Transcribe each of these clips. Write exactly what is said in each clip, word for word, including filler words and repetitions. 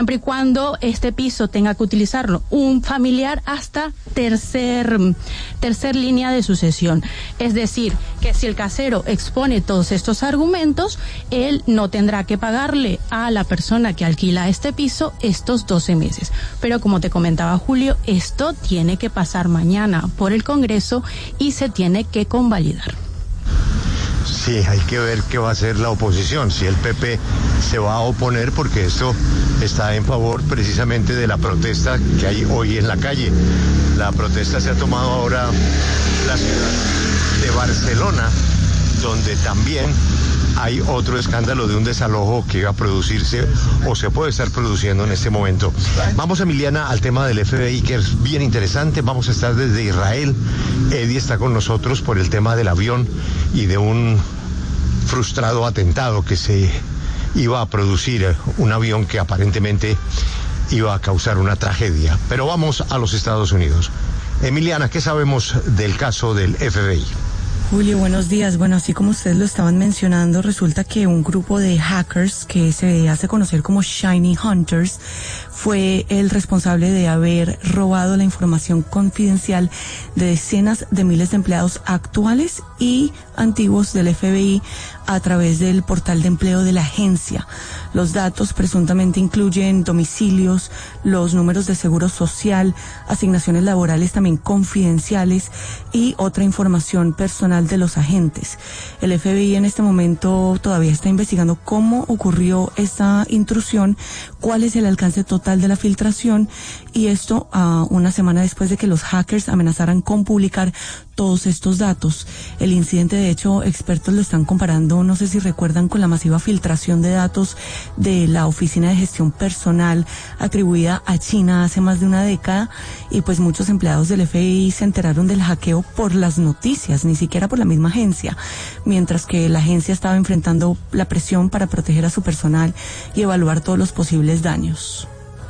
siempre y cuando este piso tenga que utilizarlo un familiar hasta tercer, tercer línea de sucesión. Es decir, que si el casero expone todos estos argumentos, él no tendrá que pagarle a la persona que alquila este piso estos doce meses. Pero como te comentaba Julio, esto tiene que pasar mañana por el Congreso y se tiene que convalidar. Sí, hay que ver qué va a hacer la oposición, si el P P se va a oponer, porque esto está en favor precisamente de la protesta que hay hoy en la calle. La protesta se ha tomado ahora la ciudad de Barcelona, donde también hay otro escándalo de un desalojo que iba a producirse o se puede estar produciendo en este momento. Vamos, Emiliana, al tema del F B I, que es bien interesante. Vamos a estar desde Israel. Eddie está con nosotros por el tema del avión y de un frustrado atentado que se iba a producir, un avión que aparentemente iba a causar una tragedia. Pero vamos a los Estados Unidos. Emiliana, ¿qué sabemos del caso del F B I? Julio, buenos días. Bueno, así como ustedes lo estaban mencionando, resulta que un grupo de hackers que se hace conocer como Shiny Hunters fue el responsable de haber robado la información confidencial de decenas de miles de empleados actuales y antiguos del F B I a través del portal de empleo de la agencia. Los datos presuntamente incluyen domicilios, los números de seguro social, asignaciones laborales también confidenciales y otra información personal de los agentes. El F B I en este momento todavía está investigando cómo ocurrió esta intrusión, cuál es el alcance total de la filtración, y esto uh, una semana después de que los hackers amenazaran con publicar todos estos datos. El incidente, de hecho, expertos lo están comparando, no sé si recuerdan, con la masiva filtración de datos de la Oficina de Gestión Personal atribuida a China hace más de una década, y pues muchos empleados del F B I se enteraron del hackeo por las noticias, ni siquiera por la misma agencia, mientras que la agencia estaba enfrentando la presión para proteger a su personal y evaluar todos los posibles daños.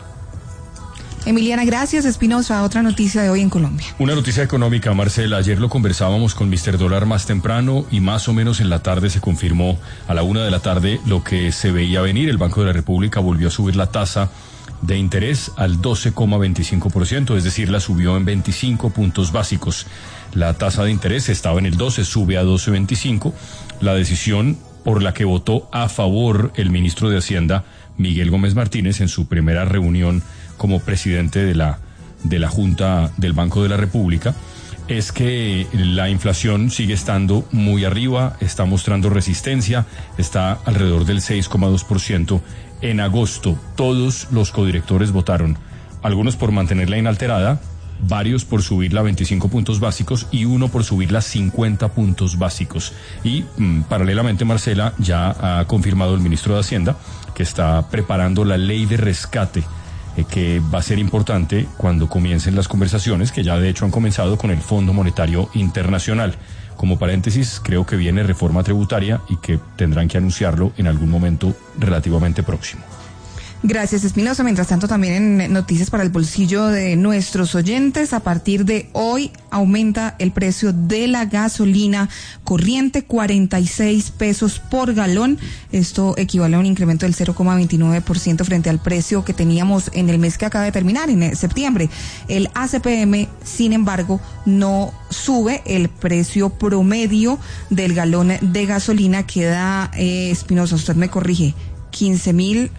Emiliana, gracias. Espinosa, otra noticia de hoy en Colombia. Una noticia económica, Marcela. Ayer lo conversábamos con mister Dólar más temprano y más o menos en la tarde se confirmó a la una de la tarde lo que se veía venir. El Banco de la República volvió a subir la tasa de interés al doce coma veinticinco por ciento, es decir, la subió en veinticinco puntos básicos. La tasa de interés estaba en el doce, sube a doce coma veinticinco. La decisión por la que votó a favor el ministro de Hacienda, Miguel Gómez Martínez, en su primera reunión como presidente de la, de la Junta del Banco de la República, es que la inflación sigue estando muy arriba, está mostrando resistencia, está alrededor del seis coma dos por ciento. En agosto, todos los codirectores votaron, algunos por mantenerla inalterada, varios por subirla a veinticinco puntos básicos y uno por subirla a cincuenta puntos básicos. Y mmm, paralelamente, Marcela, ya ha confirmado el ministro de Hacienda que está preparando la ley de rescate, eh, que va a ser importante cuando comiencen las conversaciones, que ya de hecho han comenzado con el Fondo Monetario Internacional. Como paréntesis, creo que viene reforma tributaria y que tendrán que anunciarlo en algún momento relativamente próximo. Gracias, Espinosa. Mientras tanto, también en noticias para el bolsillo de nuestros oyentes, a partir de hoy aumenta el precio de la gasolina corriente, cuarenta y seis pesos por galón. Esto equivale a un incremento del cero coma veintinueve por ciento frente al precio que teníamos en el mes que acaba de terminar, en septiembre. El A C P M, sin embargo, no sube. El precio promedio del galón de gasolina queda, eh, Espinosa, usted me corrige, quince mil...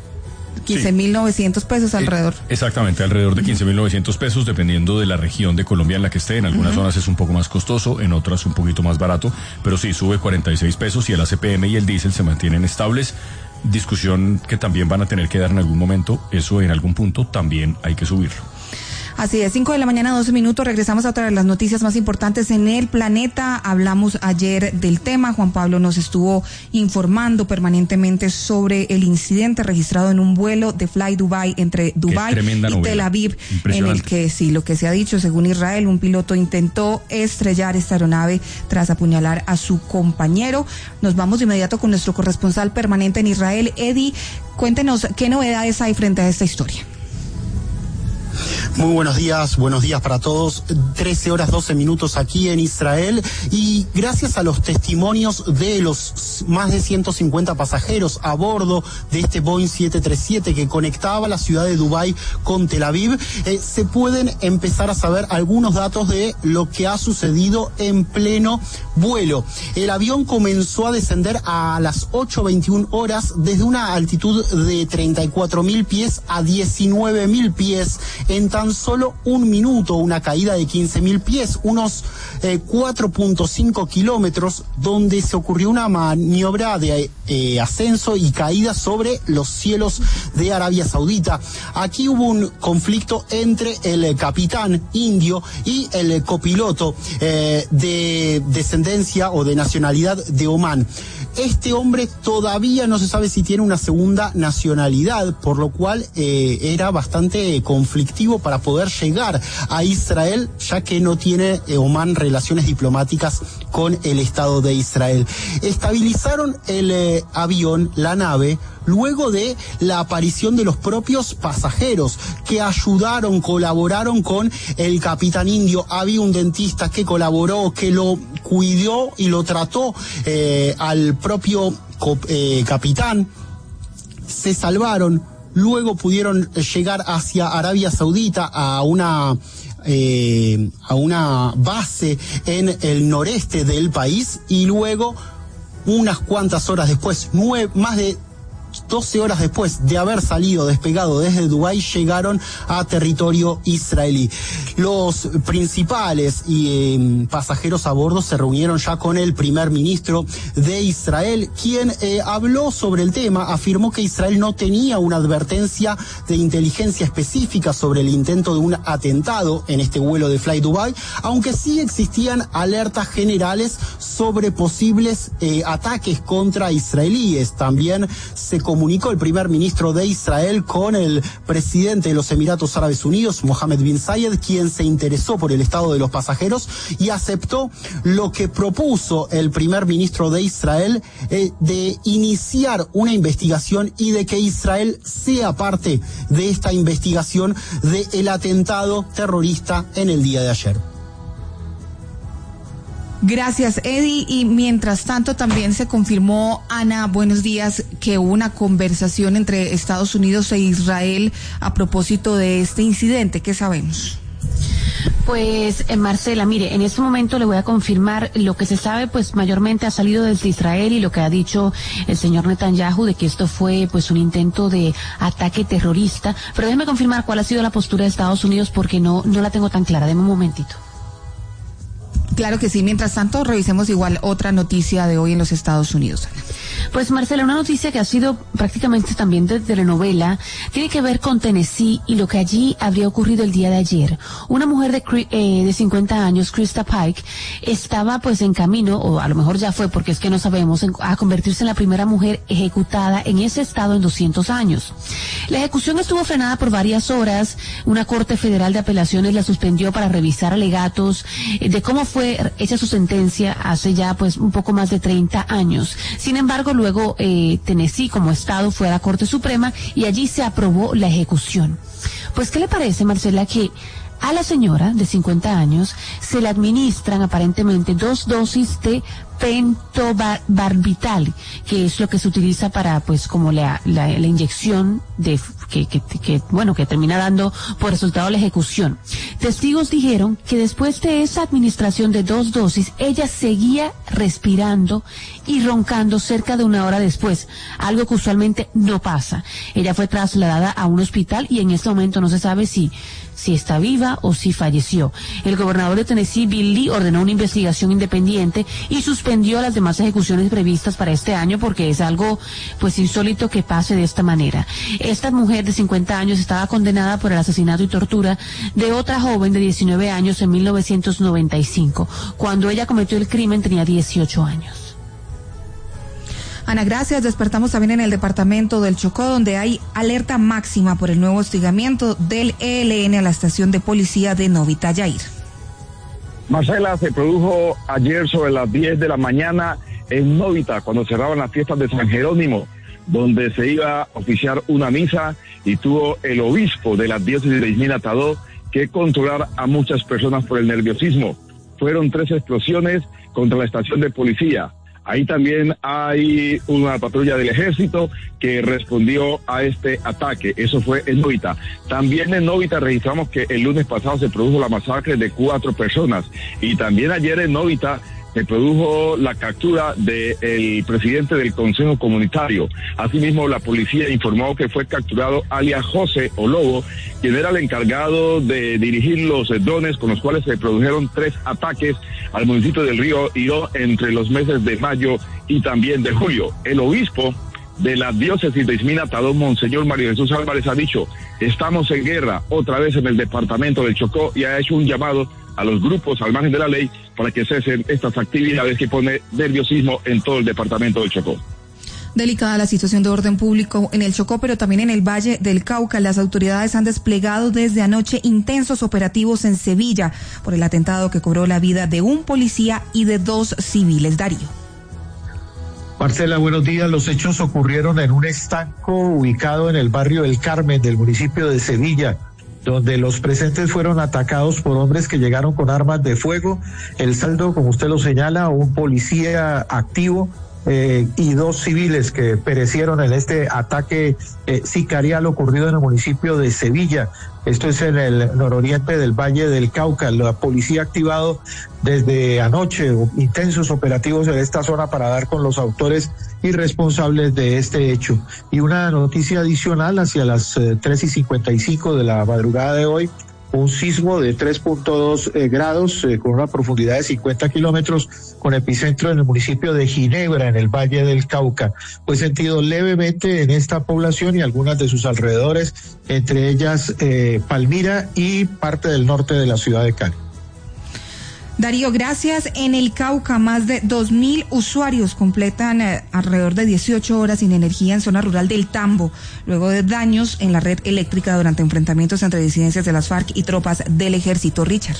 quince mil novecientos pesos alrededor. Eh, exactamente, alrededor de quince mil novecientos pesos, dependiendo de la región de Colombia en la que esté. En algunas uh-huh. zonas es un poco más costoso, en otras un poquito más barato, pero sí, sube cuarenta y seis pesos y el A C P M y el diésel se mantienen estables. Discusión que también van a tener que dar en algún momento, eso en algún punto también hay que subirlo. Así es, cinco de la mañana, doce minutos, regresamos a otra de las noticias más importantes en el planeta. Hablamos ayer del tema, Juan Pablo nos estuvo informando permanentemente sobre el incidente registrado en un vuelo de Fly Dubai entre Dubai y Tel Aviv, en el que, sí, lo que se ha dicho, según Israel, un piloto intentó estrellar esta aeronave tras apuñalar a su compañero. Nos vamos de inmediato con nuestro corresponsal permanente en Israel, Eddie. Cuéntenos qué novedades hay frente a esta historia. Muy buenos días, buenos días para todos. trece horas doce minutos aquí en Israel y gracias a los testimonios de los más de ciento cincuenta pasajeros a bordo de este Boeing siete treinta y siete que conectaba la ciudad de Dubái con Tel Aviv, eh, se pueden empezar a saber algunos datos de lo que ha sucedido en pleno vuelo. El avión comenzó a descender a las ocho veintiuna horas desde una altitud de treinta y cuatro mil pies a diecinueve mil pies en tan solo un minuto, una caída de quince mil pies, unos eh, cuatro punto cinco kilómetros, donde se ocurrió una maniobra de eh, ascenso y caída sobre los cielos de Arabia Saudita. Aquí hubo un conflicto entre el capitán indio y el copiloto eh, de descendencia o de nacionalidad de Omán. Este hombre todavía no se sabe si tiene una segunda nacionalidad, por lo cual eh, era bastante conflictivo para poder llegar a Israel, ya que no tiene eh, Omán relaciones diplomáticas con el Estado de Israel. Estabilizaron el eh, avión, la nave, luego de la aparición de los propios pasajeros que ayudaron, colaboraron con el capitán indio. Había un dentista que colaboró, que lo cuidó y lo trató eh, al propio eh, capitán. Se salvaron, luego pudieron llegar hacia Arabia Saudita a una eh, a una base en el noreste del país y luego unas cuantas horas después, nueve, más de doce horas después de haber salido, despegado desde Dubái, llegaron a territorio israelí. Los principales y, eh, pasajeros a bordo se reunieron ya con el primer ministro de Israel, quien eh, habló sobre el tema, afirmó que Israel no tenía una advertencia de inteligencia específica sobre el intento de un atentado en este vuelo de Fly Dubai, aunque sí existían alertas generales sobre posibles eh, ataques contra israelíes. También se comunicó el primer ministro de Israel con el presidente de los Emiratos Árabes Unidos, Mohammed bin Zayed, quien se interesó por el estado de los pasajeros y aceptó lo que propuso el primer ministro de Israel eh, de iniciar una investigación y de que Israel sea parte de esta investigación del atentado terrorista en el día de ayer. Gracias, Eddie. Y mientras tanto también se confirmó, Ana, buenos días, que hubo una conversación entre Estados Unidos e Israel a propósito de este incidente. ¿Qué sabemos? Pues, eh, Marcela, mire, en este momento le voy a confirmar lo que se sabe, pues mayormente ha salido desde Israel y lo que ha dicho el señor Netanyahu de que esto fue pues un intento de ataque terrorista. Pero déjeme confirmar cuál ha sido la postura de Estados Unidos porque no, no la tengo tan clara. Deme un momentito. Claro que sí. Mientras tanto, revisemos igual otra noticia de hoy en los Estados Unidos. Pues, Marcela, una noticia que ha sido prácticamente también de telenovela, tiene que ver con Tennessee y lo que allí habría ocurrido el día de ayer. Una mujer de, eh, de cincuenta años, Krista Pike, estaba pues en camino, o a lo mejor ya fue porque es que no sabemos, en, a convertirse en la primera mujer ejecutada en ese estado en doscientos años. La ejecución estuvo frenada por varias horas. Una corte federal de apelaciones la suspendió para revisar alegatos eh, de cómo fue hecha su sentencia hace ya pues un poco más de treinta años. Sin embargo, luego eh, Tennessee como estado fue a la Corte Suprema y allí se aprobó la ejecución. Pues, ¿qué le parece, Marcela, que a la señora de cincuenta años se le administran aparentemente dos dosis de pentobarbital, que es lo que se utiliza para, pues, como la, la, la inyección de que, que, que, bueno, que termina dando por resultado la ejecución. Testigos dijeron que después de esa administración de dos dosis, ella seguía respirando y roncando cerca de una hora después, algo que usualmente no pasa. Ella fue trasladada a un hospital y en este momento no se sabe si si está viva o si falleció. El gobernador de Tennessee, Bill Lee, ordenó una investigación independiente y suspendió las demás ejecuciones previstas para este año porque es algo pues insólito que pase de esta manera. Esta mujer de cincuenta años estaba condenada por el asesinato y tortura de otra joven de diecinueve años en mil novecientos noventa y cinco. Cuando ella cometió el crimen tenía dieciocho años. Ana, gracias. Despertamos también en el departamento del Chocó, donde hay alerta máxima por el nuevo hostigamiento del E L N a la estación de policía de Novita Yair. Marcela, se produjo ayer sobre las diez de la mañana en Novita, cuando cerraban las fiestas de San Jerónimo, donde se iba a oficiar una misa y tuvo el obispo de la diócesis de Izmina Tadó que controlar a muchas personas por el nerviosismo. Fueron tres explosiones contra la estación de policía. Ahí también hay una patrulla del ejército que respondió a este ataque. Eso fue en Novita. También en Novita registramos que el lunes pasado se produjo la masacre de cuatro personas. Y también ayer en Novita se produjo la captura del presidente del Consejo Comunitario. Asimismo, la policía informó que fue capturado alias José o Lobo, quien era el encargado de dirigir los drones con los cuales se produjeron tres ataques al municipio del Río Iró entre los meses de mayo y también de julio. El obispo de la diócesis de Ismina-Tadó, Monseñor Mario Jesús Álvarez, ha dicho: estamos en guerra otra vez en el departamento del Chocó, y ha hecho un llamado a los grupos al margen de la ley para que cesen estas actividades que pone nerviosismo en todo el departamento del Chocó. Delicada la situación de orden público en el Chocó, pero también en el Valle del Cauca. Las autoridades han desplegado desde anoche intensos operativos en Sevilla por el atentado que cobró la vida de un policía y de dos civiles. Darío. Marcela, buenos días. Los hechos ocurrieron en un estanco ubicado en el barrio del Carmen del municipio de Sevilla, donde los presentes fueron atacados por hombres que llegaron con armas de fuego. El saldo, como usted lo señala, un policía activo eh, y dos civiles que perecieron en este ataque eh, sicarial ocurrido en el municipio de Sevilla. Esto es en el nororiente del Valle del Cauca. La policía ha activado desde anoche intensos operativos en esta zona para dar con los autores y responsables de este hecho. Y una noticia adicional: hacia las eh, tres y cincuenta y cinco de la madrugada de hoy, un sismo de tres punto dos eh, grados eh, con una profundidad de cincuenta kilómetros, con epicentro en el municipio de Ginebra, en el Valle del Cauca. Fue sentido levemente en esta población y algunas de sus alrededores, entre ellas eh, Palmira y parte del norte de la ciudad de Cali. Darío, gracias. En el Cauca, más de dos mil usuarios completan eh, alrededor de dieciocho horas sin energía en zona rural del Tambo, luego de daños en la red eléctrica durante enfrentamientos entre disidencias de las FARC y tropas del ejército. Richard.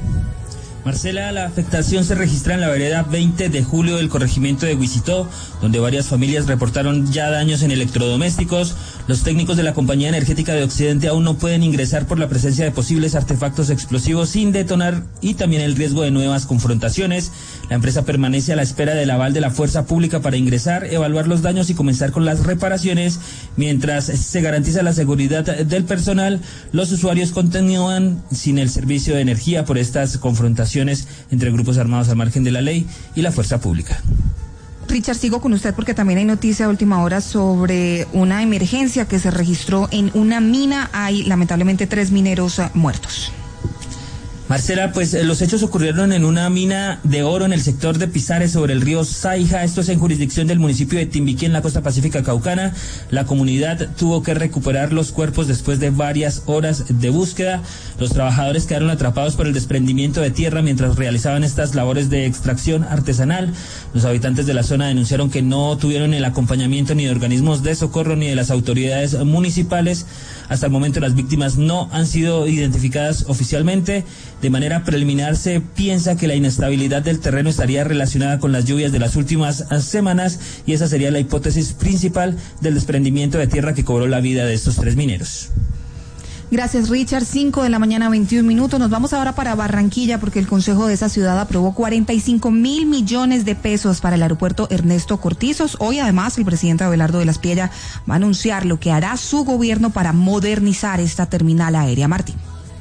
Marcela, la afectación se registra en la vereda veinte de julio del corregimiento de Huicitó, donde varias familias reportaron ya daños en electrodomésticos. Los técnicos de la Compañía Energética de Occidente aún no pueden ingresar por la presencia de posibles artefactos explosivos sin detonar y también el riesgo de nuevas confrontaciones. La empresa permanece a la espera del aval de la fuerza pública para ingresar, evaluar los daños y comenzar con las reparaciones. Mientras se garantiza la seguridad del personal, los usuarios continúan sin el servicio de energía por estas confrontaciones entre grupos armados al margen de la ley y la fuerza pública. Richard, sigo con usted porque también hay noticia de última hora sobre una emergencia que se registró en una mina. Hay lamentablemente tres mineros muertos. Marcela, pues los hechos ocurrieron en una mina de oro en el sector de Pizares sobre el río Saija. Esto es en jurisdicción del municipio de Timbiquí, en la costa pacífica caucana. La comunidad tuvo que recuperar los cuerpos después de varias horas de búsqueda. Los trabajadores quedaron atrapados por el desprendimiento de tierra mientras realizaban estas labores de extracción artesanal. Los habitantes de la zona denunciaron que no tuvieron el acompañamiento ni de organismos de socorro ni de las autoridades municipales. Hasta el momento las víctimas no han sido identificadas oficialmente. De manera preliminar se piensa que la inestabilidad del terreno estaría relacionada con las lluvias de las últimas semanas, y esa sería la hipótesis principal del desprendimiento de tierra que cobró la vida de estos tres mineros. Gracias, Richard. Cinco de la mañana, veintiún minutos. Nos vamos ahora para Barranquilla porque el Consejo de esa ciudad aprobó cuarenta y cinco mil millones de pesos para el aeropuerto Ernesto Cortizos. Hoy, además, el presidente Abelardo de la Espriella va a anunciar lo que hará su gobierno para modernizar esta terminal aérea. Martín.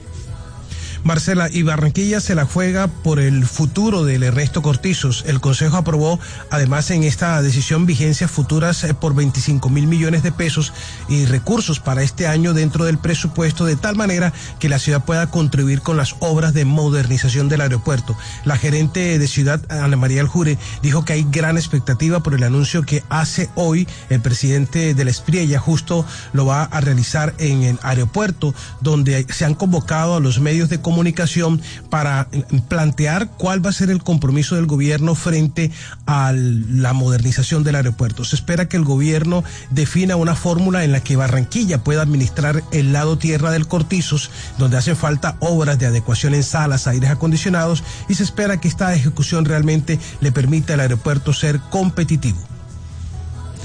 Marcela, y Barranquilla se la juega por el futuro del Ernesto Cortizos. El Consejo aprobó además en esta decisión vigencias futuras por veinticinco mil millones de pesos y recursos para este año dentro del presupuesto, de tal manera que la ciudad pueda contribuir con las obras de modernización del aeropuerto. La gerente de ciudad, Ana María Aljure, dijo que hay gran expectativa por el anuncio que hace hoy el presidente de la Espriella. Justo lo va a realizar en el aeropuerto, donde se han convocado a los medios de comunicación para plantear cuál va a ser el compromiso del gobierno frente a la modernización del aeropuerto. Se espera que el gobierno defina una fórmula en la que Barranquilla pueda administrar el lado tierra del Cortizos, donde hacen falta obras de adecuación en salas, aires acondicionados, y se espera que esta ejecución realmente le permita al aeropuerto ser competitivo.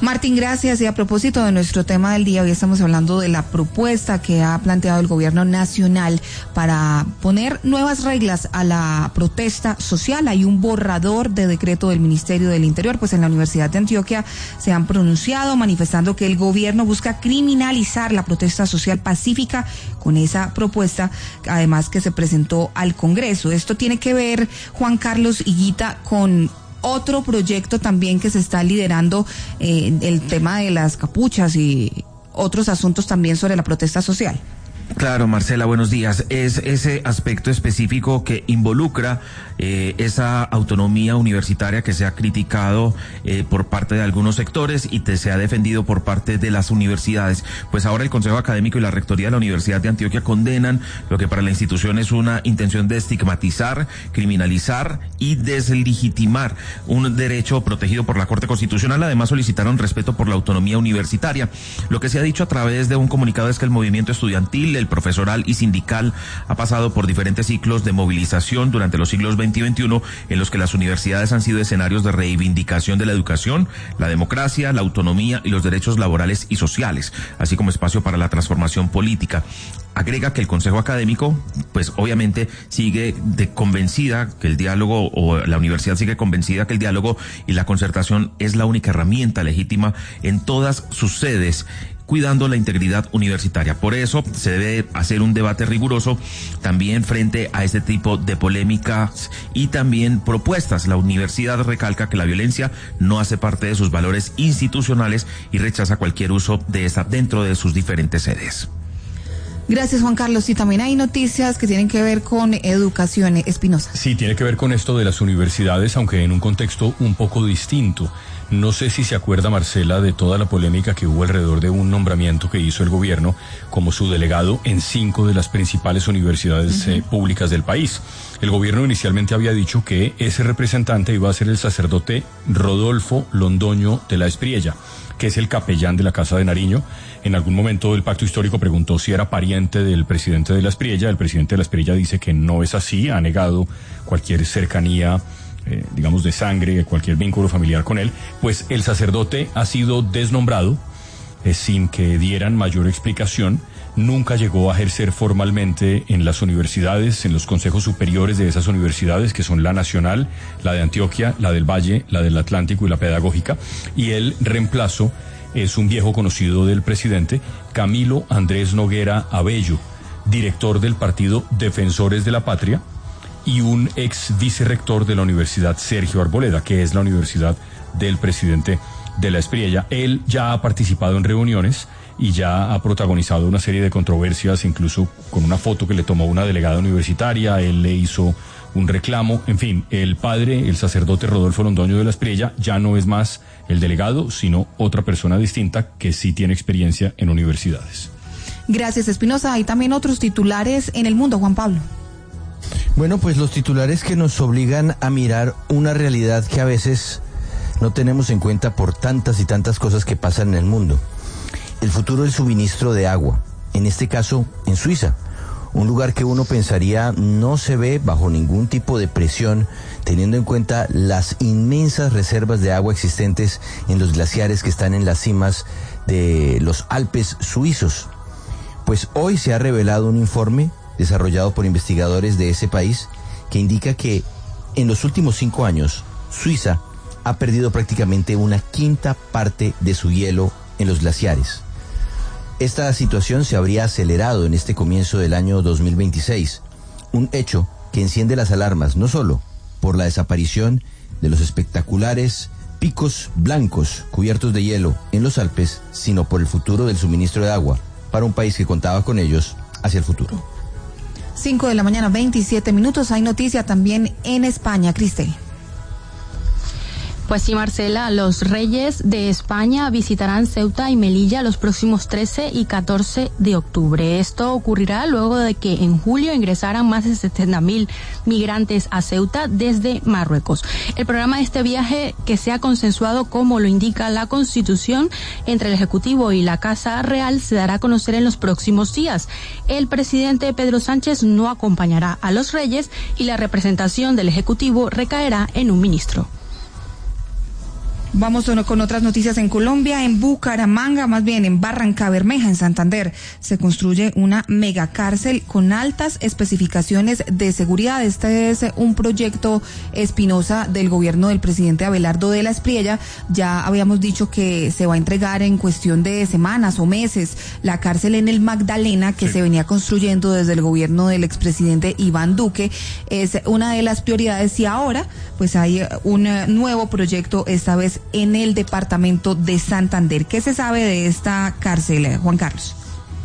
Martín, gracias. Y a propósito de nuestro tema del día, hoy estamos hablando de la propuesta que ha planteado el gobierno nacional para poner nuevas reglas a la protesta social. Hay un borrador de decreto del Ministerio del Interior, pues en la Universidad de Antioquia se han pronunciado manifestando que el gobierno busca criminalizar la protesta social pacífica con esa propuesta, además que se presentó al Congreso. Esto tiene que ver, Juan Carlos Higuita, con otro proyecto también que se está liderando, eh, el tema de las capuchas y otros asuntos también sobre la protesta social. Claro, Marcela, buenos días. Es ese aspecto específico que involucra eh, esa autonomía universitaria que se ha criticado eh, por parte de algunos sectores y que se ha defendido por parte de las universidades. Pues ahora el Consejo Académico y la Rectoría de la Universidad de Antioquia condenan lo que para la institución es una intención de estigmatizar, criminalizar y deslegitimar un derecho protegido por la Corte Constitucional. Además solicitaron respeto por la autonomía universitaria. Lo que se ha dicho a través de un comunicado es que el movimiento estudiantil, el profesoral y sindical ha pasado por diferentes ciclos de movilización durante los siglos veinte y veintiuno en los que las universidades han sido escenarios de reivindicación de la educación, la democracia, la autonomía y los derechos laborales y sociales, así como espacio para la transformación política. Agrega que el Consejo Académico, pues obviamente sigue de convencida que el diálogo, o la universidad sigue convencida que el diálogo y la concertación es la única herramienta legítima en todas sus sedes, cuidando la integridad universitaria. Por eso se debe hacer un debate riguroso también frente a este tipo de polémicas y también propuestas. La universidad recalca que la violencia no hace parte de sus valores institucionales y rechaza cualquier uso de esta dentro de sus diferentes sedes. Gracias, Juan Carlos. Y también hay noticias que tienen que ver con educación. Espinosa. Sí, tiene que ver con esto de las universidades, aunque en un contexto un poco distinto. No sé si se acuerda, Marcela, de toda la polémica que hubo alrededor de un nombramiento que hizo el gobierno como su delegado en cinco de las principales universidades uh-huh. eh, públicas del país. El gobierno inicialmente había dicho que ese representante iba a ser el sacerdote Rodolfo Londoño de la Espriella, que es el capellán de la Casa de Nariño. En algún momento el Pacto Histórico preguntó si era pariente del presidente de la Espriella. El presidente de la Espriella dice que no es así, ha negado cualquier cercanía, eh, digamos, de sangre, cualquier vínculo familiar con él. Pues el sacerdote ha sido desnombrado eh, sin que dieran mayor explicación. Nunca llegó a ejercer formalmente en las universidades, en los consejos superiores de esas universidades, que son la Nacional, la de Antioquia, la del Valle, la del Atlántico y la Pedagógica. Y el reemplazo es un viejo conocido del presidente, Camilo Andrés Noguera Abello, director del partido Defensores de la Patria y un ex vicerrector de la Universidad Sergio Arboleda, que es la universidad del presidente de la Espriella. Él ya ha participado en reuniones y ya ha protagonizado una serie de controversias, incluso con una foto que le tomó una delegada universitaria. Él le hizo un reclamo. En fin, el padre, el sacerdote Rodolfo Londoño de la Espriella, ya no es más el delegado, sino otra persona distinta que sí tiene experiencia en universidades. Gracias, Espinosa. Hay también otros titulares en el mundo, Juan Pablo. Bueno, pues los titulares que nos obligan a mirar una realidad que a veces no tenemos en cuenta por tantas y tantas cosas que pasan en el mundo. El futuro del suministro de agua, en este caso en Suiza, un lugar que uno pensaría no se ve bajo ningún tipo de presión, teniendo en cuenta las inmensas reservas de agua existentes en los glaciares que están en las cimas de los Alpes suizos. Pues hoy se ha revelado un informe desarrollado por investigadores de ese país que indica que en los últimos cinco años Suiza ha perdido prácticamente una quinta parte de su hielo en los glaciares. Esta situación se habría acelerado en este comienzo del año dos mil veintiséis, un hecho que enciende las alarmas no solo por la desaparición de los espectaculares picos blancos cubiertos de hielo en los Alpes, sino por el futuro del suministro de agua para un país que contaba con ellos hacia el futuro. cinco de la mañana, veintisiete minutos. Hay noticia también en España, Cristel. Pues sí, Marcela, los reyes de España visitarán Ceuta y Melilla los próximos trece y catorce de octubre. Esto ocurrirá luego de que en julio ingresaran más de setenta mil migrantes a Ceuta desde Marruecos. El programa de este viaje, que se ha consensuado como lo indica la Constitución entre el Ejecutivo y la Casa Real, se dará a conocer en los próximos días. El presidente Pedro Sánchez no acompañará a los reyes y la representación del Ejecutivo recaerá en un ministro. Vamos con otras noticias en Colombia. En Bucaramanga, más bien en Barrancabermeja, en Santander, se construye una megacárcel con altas especificaciones de seguridad. Este es un proyecto espinosa del gobierno del presidente Abelardo de la Espriella. Ya habíamos dicho que se va a entregar en cuestión de semanas o meses la cárcel en el Magdalena, que sí. se venía construyendo desde el gobierno del expresidente Iván Duque. Es una de las prioridades y ahora pues hay un nuevo proyecto, esta vez en el departamento de Santander. ¿Qué se sabe de esta cárcel, Juan Carlos?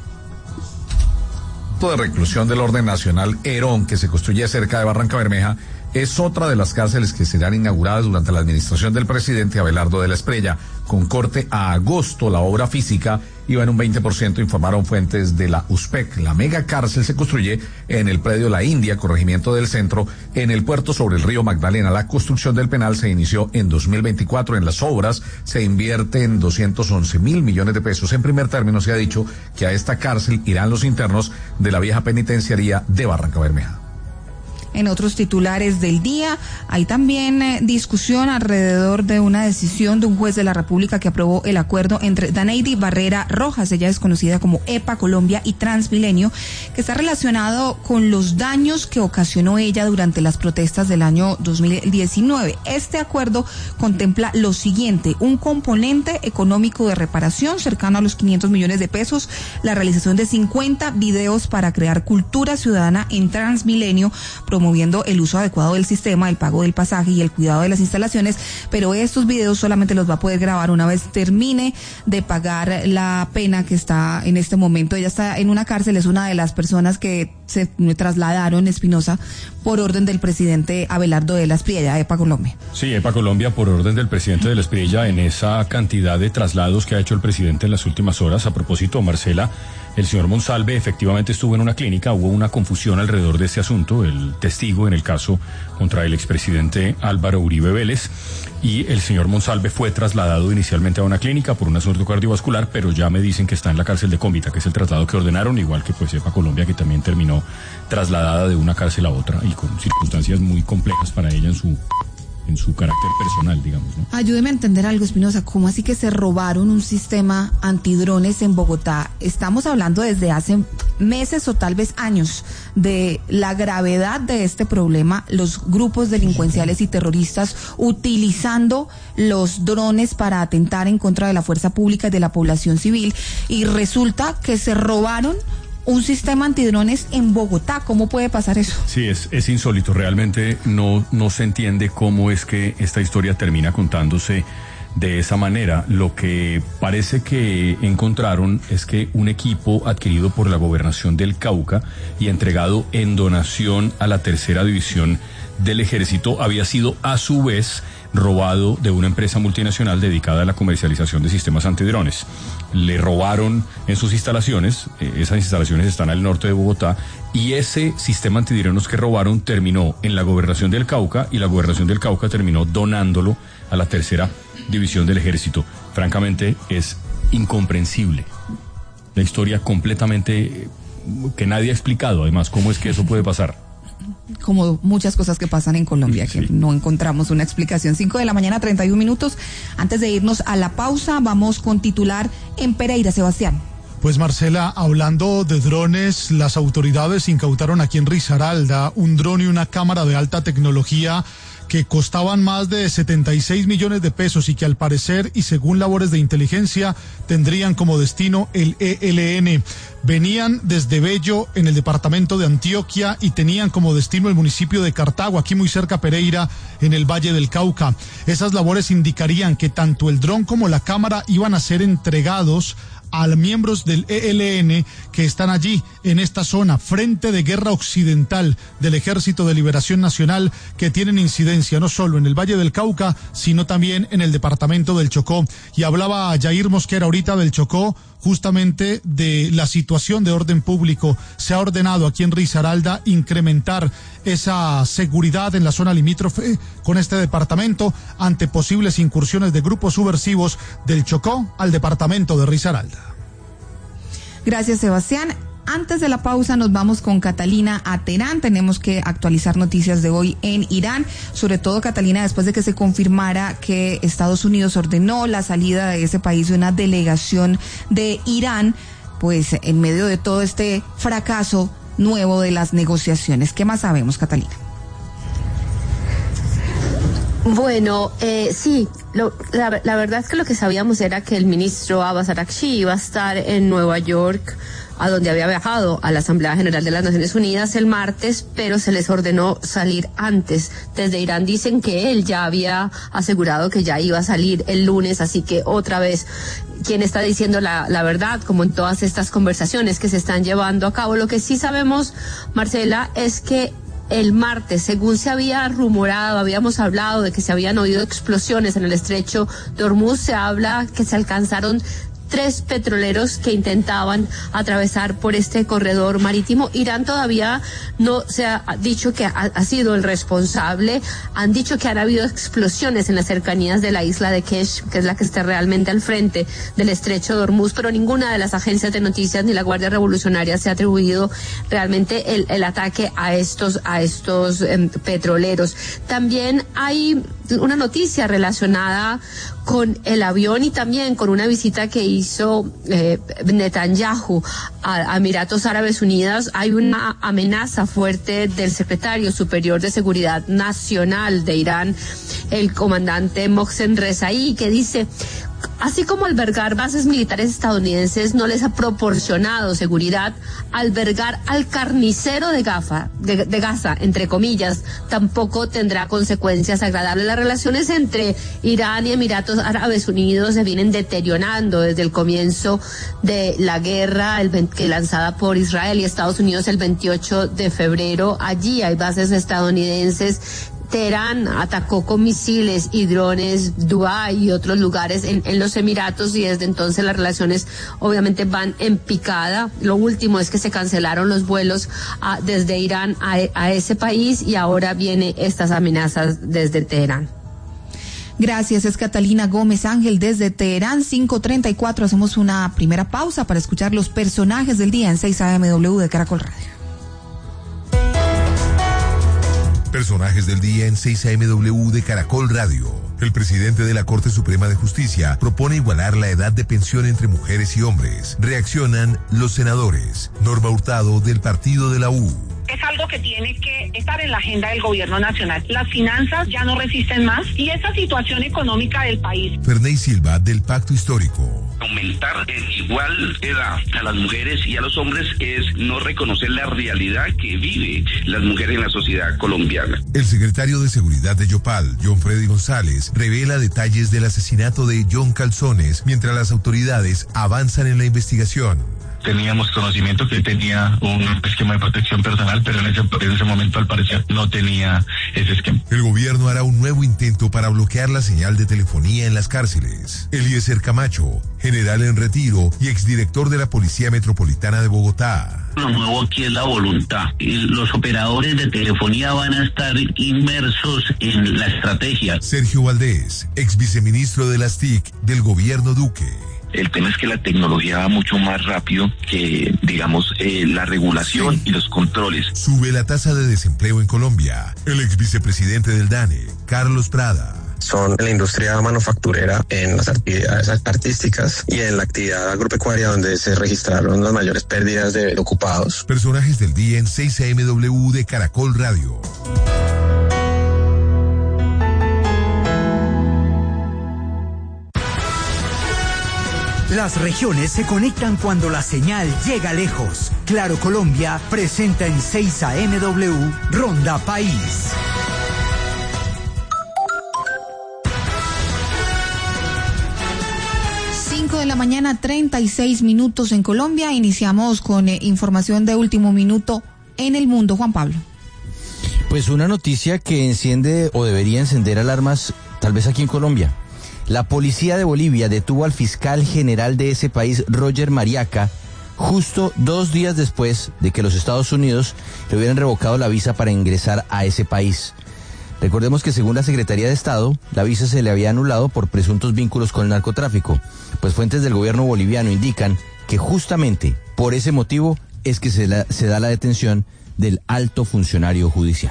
De reclusión del orden nacional Herón, que se construye cerca de Barrancabermeja, es otra de las cárceles que serán inauguradas durante la administración del presidente Abelardo de la Espriella. Con corte a agosto, la obra física iba en un veinte por ciento, informaron fuentes de la U S P E C. La mega cárcel se construye en el predio La India, corregimiento del centro, en el puerto sobre el río Magdalena. La construcción del penal se inició en dos mil veinticuatro. En las obras se invierten doscientos once mil millones de pesos. En primer término se ha dicho que a esta cárcel irán los internos de la vieja penitenciaría de Barrancabermeja. En otros titulares del día, hay también eh, discusión alrededor de una decisión de un juez de la República que aprobó el acuerdo entre Daneidy Barrera Rojas, ella es conocida como EPA Colombia y Transmilenio, que está relacionado con los daños que ocasionó ella durante las protestas del año dos mil diecinueve. Este acuerdo contempla lo siguiente: un componente económico de reparación cercano a los quinientos millones de pesos, la realización de cincuenta videos para crear cultura ciudadana en Transmilenio, promoviendo el uso adecuado del sistema, el pago del pasaje y el cuidado de las instalaciones, pero estos videos solamente los va a poder grabar una vez termine de pagar la pena que está en este momento. Ella está en una cárcel, es una de las personas que se trasladaron, Espinosa, por orden del presidente Abelardo de la Espriella, EPA Colombia. Sí, EPA Colombia, por orden del presidente de la Espriella, en esa cantidad de traslados que ha hecho el presidente en las últimas horas. A propósito, Marcela, el señor Monsalve efectivamente estuvo en una clínica, hubo una confusión alrededor de este asunto, el testigo en el caso contra el expresidente Álvaro Uribe Vélez, y el señor Monsalve fue trasladado inicialmente a una clínica por un asunto cardiovascular, pero ya me dicen que está en la cárcel de Cómbita, que es el traslado que ordenaron, igual que pues EPA Colombia, que también terminó trasladada de una cárcel a otra y con circunstancias muy complejas para ella en su en su carácter personal, digamos, ¿no? Ayúdeme a entender algo, Espinosa. ¿Cómo así que se robaron un sistema antidrones en Bogotá? Estamos hablando desde hace meses o tal vez años de la gravedad de este problema, los grupos delincuenciales y terroristas utilizando los drones para atentar en contra de la fuerza pública y de la población civil, y resulta que se robaron un sistema antidrones en Bogotá. ¿Cómo puede pasar eso? Sí, es, es insólito. Realmente no, no se entiende cómo es que esta historia termina contándose de esa manera. Lo que parece que encontraron es que un equipo adquirido por la Gobernación del Cauca y entregado en donación a la tercera división del Ejército había sido a su vez robado de una empresa multinacional dedicada a la comercialización de sistemas antidrones. Le robaron en sus instalaciones, eh, esas instalaciones están al norte de Bogotá, y ese sistema antidrones que robaron terminó en la Gobernación del Cauca, y la Gobernación del Cauca terminó donándolo a la tercera división del Ejército. Francamente, es incomprensible. La historia completamente eh, que nadie ha explicado, además, cómo es que eso puede pasar. Como muchas cosas que pasan en Colombia, que sí. no encontramos una explicación. Cinco de la mañana, treinta y un minutos. Antes de irnos a la pausa, vamos con titular en Pereira, Sebastián. Pues Marcela, hablando de drones, las autoridades incautaron aquí en Risaralda un dron y una cámara de alta tecnología que costaban más de setenta y seis millones de pesos y que al parecer y según labores de inteligencia tendrían como destino el E L N. Venían desde Bello en el departamento de Antioquia y tenían como destino el municipio de Cartago, aquí muy cerca Pereira, en el Valle del Cauca. Esas labores indicarían que tanto el dron como la cámara iban a ser entregados a miembros del E L N que están allí en esta zona, Frente de Guerra Occidental del Ejército de Liberación Nacional, que tienen incidencia no solo en el Valle del Cauca, sino también en el departamento del Chocó. Y hablaba Jair Mosquera ahorita del Chocó, justamente de la situación de orden público. Se ha ordenado aquí en Risaralda incrementar esa seguridad en la zona limítrofe con este departamento ante posibles incursiones de grupos subversivos del Chocó al departamento de Risaralda. Gracias, Sebastián. Antes de la pausa nos vamos con Catalina a Teherán. Tenemos que actualizar noticias de hoy en Irán, sobre todo, Catalina, después de que se confirmara que Estados Unidos ordenó la salida de ese país de una delegación de Irán, pues en medio de todo este fracaso nuevo de las negociaciones. ¿Qué más sabemos, Catalina? Bueno, eh, sí, lo, la, la verdad es que lo que sabíamos era que el ministro Abbas Araghchi iba a estar en Nueva York, a donde había viajado a la Asamblea General de las Naciones Unidas el martes, pero se les ordenó salir antes. Desde Irán dicen que él ya había asegurado que ya iba a salir el lunes, así que otra vez, ¿quién está diciendo la, la verdad? Como en todas estas conversaciones que se están llevando a cabo. Lo que sí sabemos, Marcela, es que el martes, según se había rumorado, habíamos hablado de que se habían oído explosiones en el estrecho de Hormuz, se habla que se alcanzaron tres petroleros que intentaban atravesar por este corredor marítimo. Irán todavía no se ha dicho que ha, ha sido el responsable. Han dicho que han habido explosiones en las cercanías de la isla de Kesh, que es la que está realmente al frente del estrecho de Hormuz, pero ninguna de las agencias de noticias ni la Guardia Revolucionaria se ha atribuido realmente el, el ataque a estos, a estos eh, petroleros. También hay una noticia relacionada con el avión y también con una visita que hizo eh, Netanyahu a, a Emiratos Árabes Unidos. Hay una amenaza fuerte del secretario superior de Seguridad Nacional de Irán, el comandante Mohsen Rezaei, que dice: así como albergar bases militares estadounidenses no les ha proporcionado seguridad, albergar al carnicero de, Gaza, de, de Gaza, entre comillas, tampoco tendrá consecuencias agradables. Las relaciones entre Irán y Emiratos Árabes Unidos se vienen deteriorando desde el comienzo de la guerra el, que lanzada por Israel y Estados Unidos el veintiocho de febrero. Allí hay bases estadounidenses. Teherán atacó con misiles y drones Dubái y otros lugares en, en los Emiratos, y desde entonces las relaciones obviamente van en picada. Lo último es que se cancelaron los vuelos a, desde Irán a, a ese país, y ahora vienen estas amenazas desde Teherán. Gracias, es Catalina Gómez Ángel desde Teherán. Cinco treinta y cuatro, hacemos una primera pausa para escuchar los personajes del día en seis A M W de Caracol Radio. Personajes del día en seis A M W de Caracol Radio. El presidente de la Corte Suprema de Justicia propone igualar la edad de pensión entre mujeres y hombres. Reaccionan los senadores. Norma Hurtado, del partido de la U. Es algo que tiene que estar en la agenda del gobierno nacional. Las finanzas ya no resisten más y esa situación económica del país. Ferney Silva, del Pacto Histórico. Aumentar en igual edad a las mujeres y a los hombres es no reconocer la realidad que viven las mujeres en la sociedad colombiana. El secretario de Seguridad de Yopal, John Freddy González, revela detalles del asesinato de John Calzones mientras las autoridades avanzan en la investigación. Teníamos conocimiento que él tenía un esquema de protección personal, pero en ese, en ese momento al parecer no tenía ese esquema. El gobierno hará un nuevo intento para bloquear la señal de telefonía en las cárceles. Eliezer Camacho, general en retiro y exdirector de la Policía Metropolitana de Bogotá. Lo nuevo aquí es la voluntad. Los operadores de telefonía van a estar inmersos en la estrategia. Sergio Valdés, ex viceministro de las T I C del gobierno Duque. El tema es que la tecnología va mucho más rápido que, digamos, eh, la regulación sí. y los controles. Sube la tasa de desempleo en Colombia. El ex vicepresidente del DANE, Carlos Prada. Son en la industria manufacturera, en las actividades artísticas y en la actividad agropecuaria donde se registraron las mayores pérdidas de ocupados. Personajes del día en seis A M W de Caracol Radio. Las regiones se conectan cuando la señal llega lejos. Claro Colombia presenta en seis A M W Ronda País. cinco de la mañana, treinta y seis minutos en Colombia. Iniciamos con eh, información de último minuto en el mundo. Juan Pablo. Pues una noticia que enciende o debería encender alarmas, tal vez aquí en Colombia. La policía de Bolivia detuvo al fiscal general de ese país, Roger Mariaca, justo dos días después de que los Estados Unidos le hubieran revocado la visa para ingresar a ese país. Recordemos que según la Secretaría de Estado, la visa se le había anulado por presuntos vínculos con el narcotráfico, pues fuentes del gobierno boliviano indican que justamente por ese motivo es que se, la, se da la detención del alto funcionario judicial.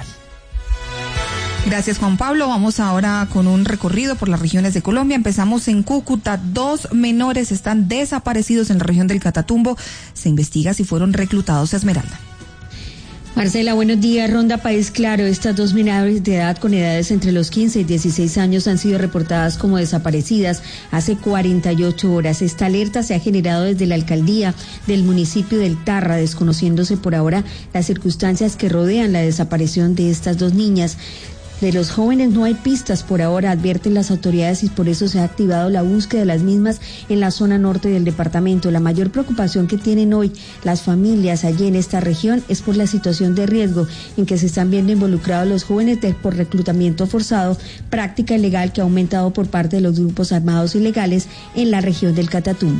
Gracias, Juan Pablo. Vamos ahora con un recorrido por las regiones de Colombia. Empezamos en Cúcuta. Dos menores están desaparecidos en la región del Catatumbo. Se investiga si fueron reclutados a Esmeralda. Marcela, buenos días. Ronda País Claro. Estas dos menores de edad con edades entre los quince y dieciséis años han sido reportadas como desaparecidas hace cuarenta y ocho horas. Esta alerta se ha generado desde la alcaldía del municipio del Tarra, desconociéndose por ahora las circunstancias que rodean la desaparición de estas dos niñas. De los jóvenes no hay pistas por ahora, advierten las autoridades, y por eso se ha activado la búsqueda de las mismas en la zona norte del departamento. La mayor preocupación que tienen hoy las familias allí en esta región es por la situación de riesgo en que se están viendo involucrados los jóvenes de, por reclutamiento forzado, práctica ilegal que ha aumentado por parte de los grupos armados ilegales en la región del Catatumbo.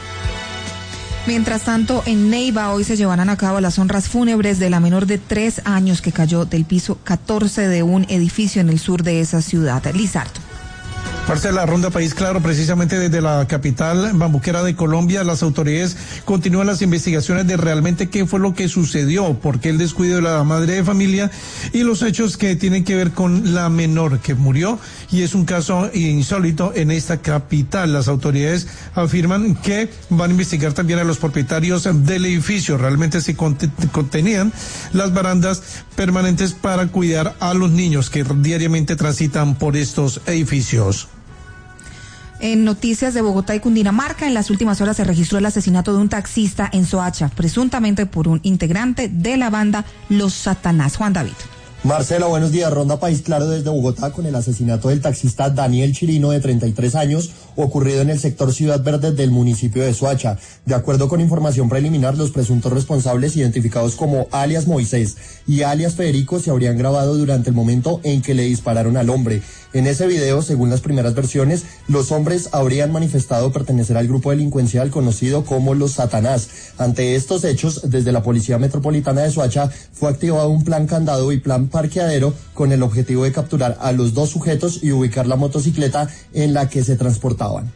Mientras tanto, en Neiva hoy se llevarán a cabo las honras fúnebres de la menor de tres años que cayó del piso catorce de un edificio en el sur de esa ciudad. Lizardo. Marcela, Ronda País Claro, precisamente desde la capital bambuquera de Colombia, las autoridades continúan las investigaciones de realmente qué fue lo que sucedió, por qué el descuido de la madre de familia y los hechos que tienen que ver con la menor que murió, y es un caso insólito en esta capital. Las autoridades afirman que van a investigar también a los propietarios del edificio. Realmente se contenían las barandas permanentes para cuidar a los niños que diariamente transitan por estos edificios. En noticias de Bogotá y Cundinamarca, en las últimas horas se registró el asesinato de un taxista en Soacha, presuntamente por un integrante de la banda Los Satanás. Juan David. Marcela, buenos días. Ronda País Claro desde Bogotá con el asesinato del taxista Daniel Chirino, de treinta y tres años, ocurrido en el sector Ciudad Verde del municipio de Soacha. De acuerdo con información preliminar, los presuntos responsables, identificados como alias Moisés y alias Federico, se habrían grabado durante el momento en que le dispararon al hombre. En ese video, según las primeras versiones, los hombres habrían manifestado pertenecer al grupo delincuencial conocido como Los Satanás. Ante estos hechos, desde la Policía Metropolitana de Soacha fue activado un plan candado y plan parqueadero con el objetivo de capturar a los dos sujetos y ubicar la motocicleta en la que se transportaban.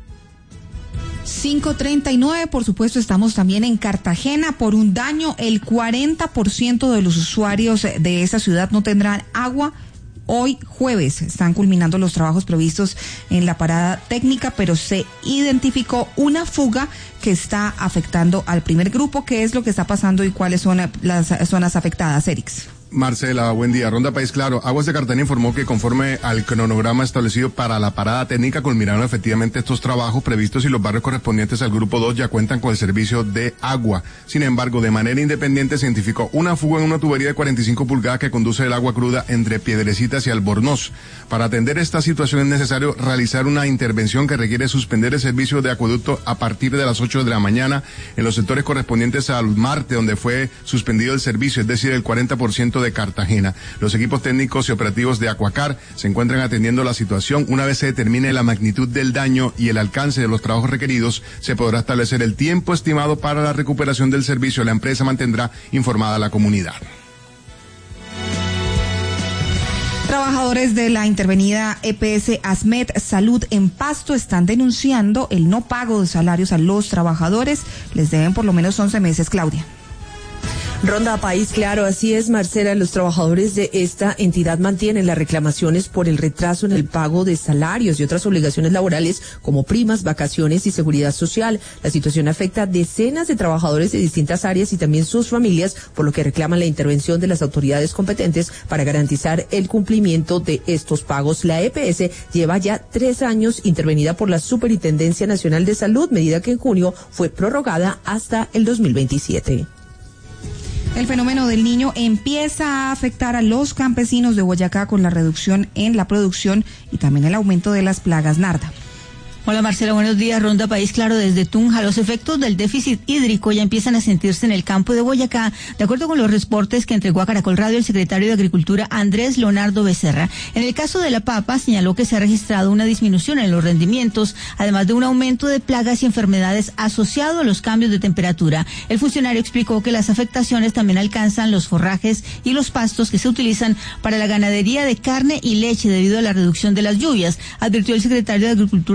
cinco treinta y nueve, por supuesto, estamos también en Cartagena. Por un daño, el cuarenta por ciento de los usuarios de esa ciudad no tendrán agua. Hoy jueves están culminando los trabajos previstos en la parada técnica, pero se identificó una fuga que está afectando al primer grupo. ¿Qué es lo que está pasando y cuáles son las zonas afectadas, Erix? Marcela, buen día. Ronda País Claro. Aguas de Cartagena informó que conforme al cronograma establecido para la parada técnica, culminaron efectivamente estos trabajos previstos y los barrios correspondientes al grupo dos ya cuentan con el servicio de agua. Sin embargo, de manera independiente se identificó una fuga en una tubería de cuarenta y cinco pulgadas que conduce el agua cruda entre Piedrecitas y Albornoz. Para atender esta situación es necesario realizar una intervención que requiere suspender el servicio de acueducto a partir de las ocho de la mañana en los sectores correspondientes al Marte, donde fue suspendido el servicio, es decir, el cuarenta por ciento de Cartagena. Los equipos técnicos y operativos de Acuacar se encuentran atendiendo la situación. Una vez se determine la magnitud del daño y el alcance de los trabajos requeridos, se podrá establecer el tiempo estimado para la recuperación del servicio. La empresa mantendrá informada a la comunidad. Trabajadores de la intervenida E P S Asmed Salud en Pasto están denunciando el no pago de salarios a los trabajadores. Les deben por lo menos once meses, Claudia. Ronda País Claro, así es, Marcela. Los trabajadores de esta entidad mantienen las reclamaciones por el retraso en el pago de salarios y otras obligaciones laborales como primas, vacaciones y seguridad social. La situación afecta a decenas de trabajadores de distintas áreas y también sus familias, por lo que reclaman la intervención de las autoridades competentes para garantizar el cumplimiento de estos pagos. La E P S lleva ya tres años intervenida por la Superintendencia Nacional de Salud, medida que en junio fue prorrogada hasta el dos mil veintisiete. El fenómeno del Niño empieza a afectar a los campesinos de Boyacá con la reducción en la producción y también el aumento de las plagas. Narda. Hola Marcela, buenos días. Ronda País Claro desde Tunja. Los efectos del déficit hídrico ya empiezan a sentirse en el campo de Boyacá, de acuerdo con los reportes que entregó a Caracol Radio el secretario de Agricultura Andrés Leonardo Becerra. En el caso de la papa, señaló que se ha registrado una disminución en los rendimientos, además de un aumento de plagas y enfermedades asociado a los cambios de temperatura. El funcionario explicó que las afectaciones también alcanzan los forrajes y los pastos que se utilizan para la ganadería de carne y leche debido a la reducción de las lluvias, advirtió el secretario de Agricultura de Boyacá,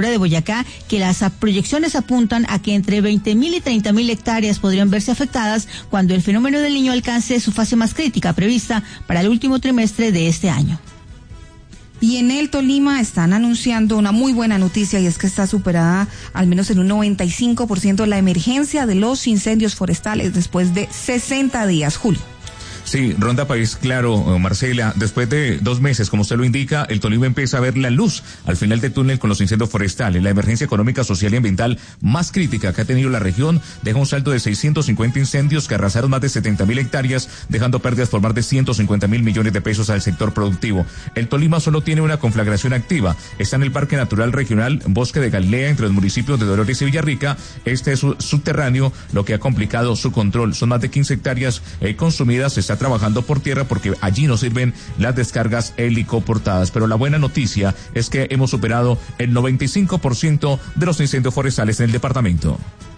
Boyacá que las proyecciones apuntan a que entre veinte mil y treinta mil hectáreas podrían verse afectadas cuando el fenómeno del Niño alcance su fase más crítica prevista para el último trimestre de este año. Y en el Tolima están anunciando una muy buena noticia, y es que está superada al menos en un noventa y cinco por ciento la emergencia de los incendios forestales después de sesenta días. Julio. Sí, Ronda País Claro, Marcela, después de dos meses, como usted lo indica, el Tolima empieza a ver la luz al final del túnel con los incendios forestales. La emergencia económica, social y ambiental más crítica que ha tenido la región deja un saldo de seiscientos cincuenta incendios que arrasaron más de setenta mil hectáreas, dejando pérdidas por más de ciento cincuenta mil millones de pesos al sector productivo. El Tolima solo tiene una conflagración activa. Está en el Parque Natural Regional Bosque de Galilea, entre los municipios de Dolores y Villarrica. Este es subterráneo, lo que ha complicado su control. Son más de quince hectáreas eh, consumidas. Se está trabajando por tierra porque allí no sirven las descargas helicoportadas. Pero la buena noticia es que hemos superado el noventa y cinco por ciento de los incendios forestales en el departamento.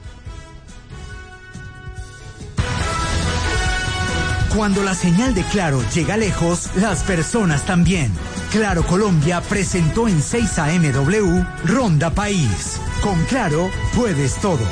Cuando la señal de Claro llega lejos, las personas también. Claro Colombia presentó en seis A M W Ronda País. Con Claro puedes todo.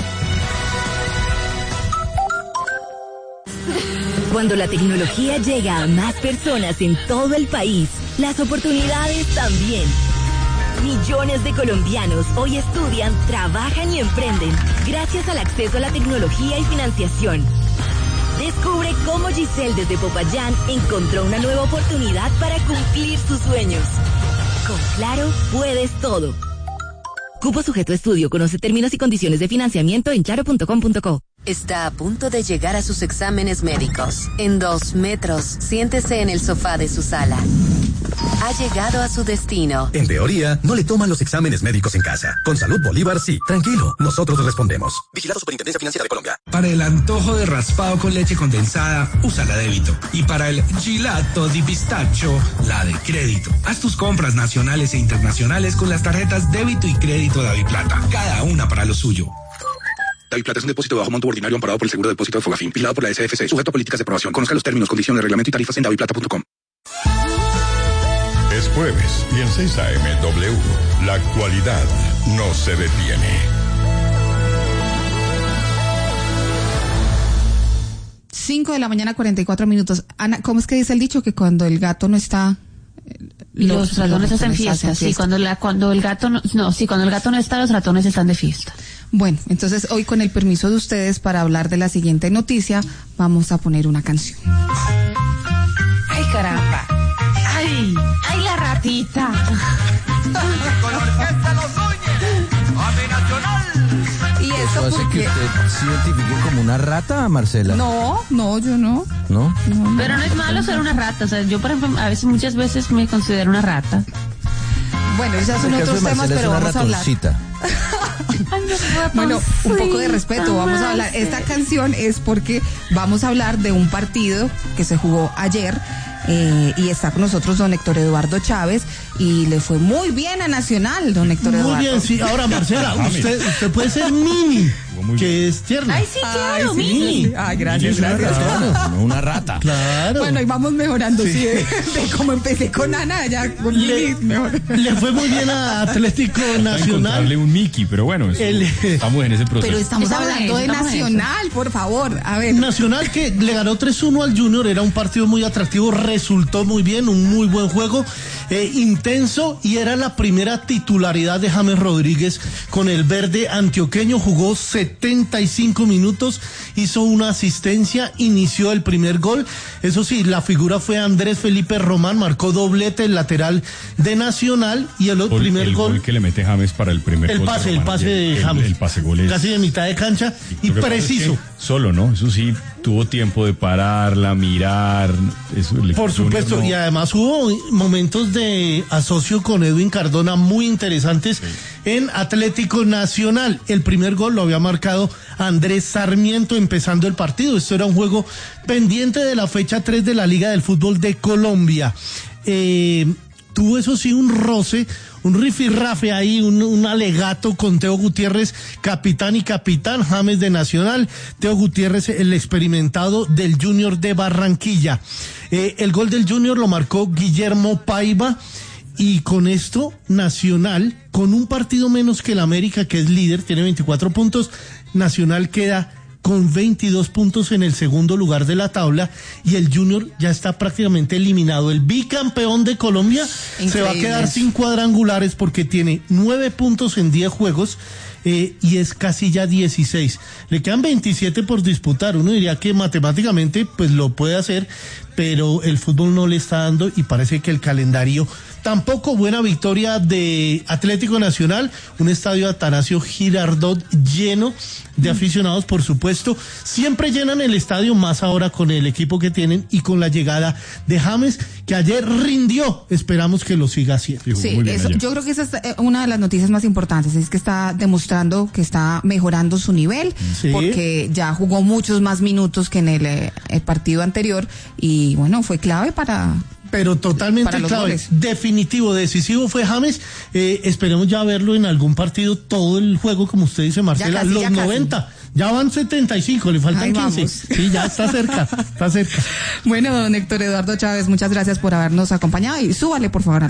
Cuando la tecnología llega a más personas en todo el país, las oportunidades también. Millones de colombianos hoy estudian, trabajan y emprenden gracias al acceso a la tecnología y financiación. Descubre cómo Giselle desde Popayán encontró una nueva oportunidad para cumplir sus sueños. Con Claro puedes todo. Cupo sujeto a estudio. Conoce términos y condiciones de financiamiento en claro punto com punto co. Está a punto de llegar a sus exámenes médicos. En dos metros, siéntese en el sofá de su sala. Ha llegado a su destino. En teoría, no le toman los exámenes médicos en casa. Con Salud Bolívar, sí. Tranquilo, nosotros respondemos. Vigilado Superintendencia Financiera de Colombia. Para el antojo de raspado con leche condensada, usa la débito. Y para el gelato di pistacho, la de crédito. Haz tus compras nacionales e internacionales con las tarjetas débito y crédito de Daviplata. Cada una para lo suyo. Daviplata es un depósito de bajo monto ordinario amparado por el seguro de depósito de Fogafín, vigilado por la S F C, sujeto a políticas de aprobación. Conozca los términos, condiciones, reglamento y tarifas en daviplata punto com. Es jueves y en seis A M W, la actualidad no se detiene. cinco de la mañana, cuarenta y cuatro minutos. Ana, ¿cómo es que dice el dicho? Que cuando el gato no está... Los, los ratones los hacen fiesta, fiesta. Sí, cuando la, cuando el gato no, no, sí, cuando el gato no está, los ratones están de fiesta. Bueno, entonces hoy, con el permiso de ustedes, para hablar de la siguiente noticia, vamos a poner una canción. Ay, caramba. Ay, ay, la ratita. Con orquesta Los Núñez, Ave Nacional. Y eso, ¿Eso hace porque... que usted se identifique como una rata, Marcela? No, no, yo no. ¿No? no, no Pero no es malo ser una rata. O sea, yo, por ejemplo, a veces, muchas veces me considero una rata. Bueno, esos son otros temas, pero vamos a hablar. Bueno, un poco de respeto, vamos a hablar. Esta canción es porque vamos a hablar de un partido que se jugó ayer. Eh, y está con nosotros don Héctor Eduardo Chávez, y le fue muy bien a Nacional, don Héctor Eduardo. Muy bien, sí. Ahora, Marcela, usted, usted puede ser Mini, que es tierna. Ay, sí, claro, Ay, Mini. Sí. Ay, gracias, Mini gracias. Claro, una rata. Claro. Bueno, y vamos mejorando, sí. Sí. De, de cómo empecé con Ana, ya con le, Mini, mejor. Le fue muy bien a Atlético Nacional. Darle un Mickey, pero bueno, eso, El, estamos en ese proceso. Pero estamos, estamos hablando de Nacional, por favor. A ver. Nacional, que le ganó tres uno al Junior, era un partido muy atractivo, resultó muy bien, un muy buen juego, eh, intenso, y era la primera titularidad de James Rodríguez con el verde antioqueño. Jugó setenta y cinco minutos, hizo una asistencia, inició el primer gol. Eso sí, la figura fue Andrés Felipe Román, marcó doblete, el lateral de Nacional, y el, el primer el gol, gol que le mete James para el primer el gol pase, de el pase de el, James, el, el pase gol es casi de mitad de cancha y preciso. Solo, ¿no? Eso sí, tuvo tiempo de pararla, mirar. Eso, Por supuesto, no. Y además hubo momentos de asocio con Edwin Cardona muy interesantes, sí, en Atlético Nacional. El primer gol lo había marcado Andrés Sarmiento empezando el partido. Esto era un juego pendiente de la fecha tres de la Liga del Fútbol de Colombia. Eh, tuvo eso sí un roce, un rifirrafe ahí, un, un alegato con Teo Gutiérrez, capitán y capitán, James de Nacional, Teo Gutiérrez, el experimentado del Junior de Barranquilla. Eh, el gol del Junior lo marcó Guillermo Paiva, y con esto Nacional con un partido menos que el América, que es líder, tiene veinticuatro puntos. Nacional queda con veintidós puntos en el segundo lugar de la tabla, y el Junior ya está prácticamente eliminado. El bicampeón de Colombia Increíble. Se va a quedar sin cuadrangulares porque tiene nueve puntos en diez juegos. Eh, y es casilla dieciséis. Le quedan veintisiete por disputar. Uno diría que matemáticamente pues lo puede hacer, pero el fútbol no le está dando y parece que el calendario tampoco. Buena victoria de Atlético Nacional, un estadio Atanasio Girardot lleno de aficionados, por supuesto. Siempre llenan el estadio, más ahora con el equipo que tienen y con la llegada de James, que ayer rindió. Esperamos que lo siga haciendo. Sí, eso, yo creo que esa es una de las noticias más importantes, es que está demostrando que está mejorando su nivel, sí. porque ya jugó muchos más minutos que en el, el partido anterior, y bueno, fue clave para... Pero totalmente clave, goles. Definitivo, decisivo fue James. Eh, esperemos ya verlo en algún partido todo el juego, como usted dice, Marcela, casi, los noventa. Casi. Ya van setenta y cinco, le faltan Ahí quince. Vamos. Sí, ya está cerca, está cerca. Bueno, don Héctor Eduardo Chávez, muchas gracias por habernos acompañado y súbale, por favor.